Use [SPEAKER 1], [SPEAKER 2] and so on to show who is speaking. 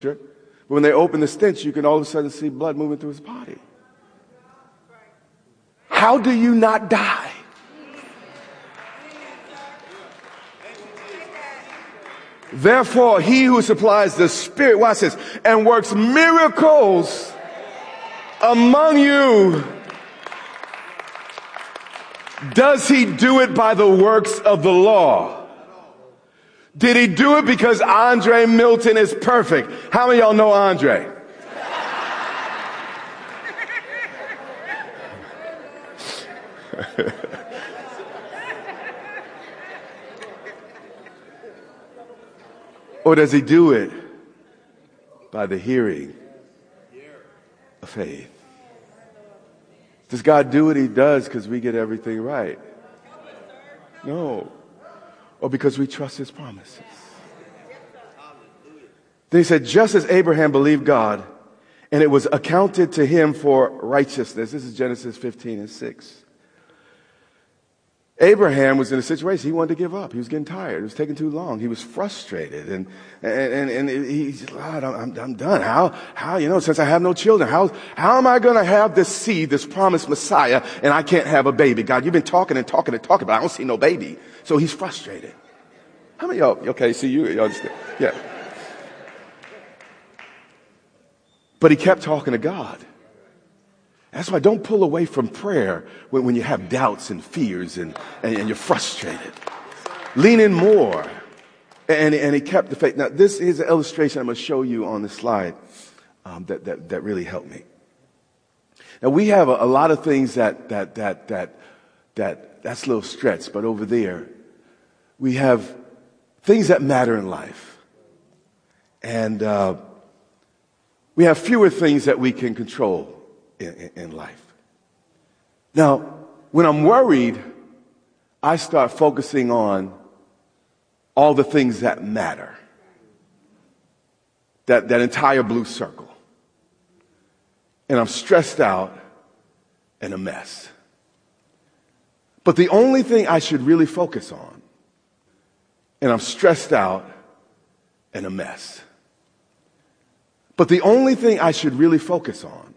[SPEAKER 1] But when they open the stench, you can all of a sudden see blood moving through his body. How do you not die? Therefore, he who supplies the Spirit, watch this, and works miracles among you, does he do it by the works of the law? Did he do it because Andre Milton is perfect? How many of y'all know Andre? Or does he do it by the hearing of faith? Does God do what he does because we get everything right? No. Or because we trust his promises. Then he said, just as Abraham believed God, and it was accounted to him for righteousness. This is Genesis 15:6. Abraham was in a situation he wanted to give up. He was getting tired. It was taking too long. He was frustrated, and he's, God, I'm done. How, since I have no children, how am I going to have this seed, this promised Messiah, and I can't have a baby? God, you've been talking, but I don't see no baby. So he's frustrated. How many of y'all, okay, see you understand? Yeah. But he kept talking to God. That's why don't pull away from prayer when you have doubts and fears and you're frustrated. Lean in more. And he kept the faith. Now, this is an illustration I'm going to show you on the slide that really helped me. Now, we have a lot of things that's a little stretch, but over there, we have things that matter in life. And we have fewer things that we can control in life. Now, when I'm worried, I start focusing on all the things that matter. That entire blue circle. And I'm stressed out and a mess. But the only thing I should really focus on, and I'm stressed out and a mess. But the only thing I should really focus on,